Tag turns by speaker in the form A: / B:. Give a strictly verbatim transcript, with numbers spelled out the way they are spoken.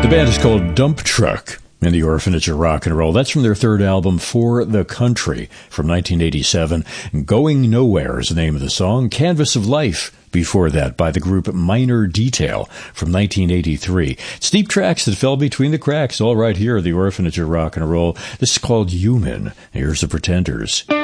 A: The band is called Dump Truck and the Orphanage of Rock and Roll. That's from their third album, For the Country, from nineteen eighty-seven. Going Nowhere is the name of the song. Canvas of Life, before that, by the group Minor Detail, from nineteen eighty-three. Steep tracks that fell between the cracks, all right here at the Orphanage of Rock and Roll. This is called Human. Here's the Pretenders.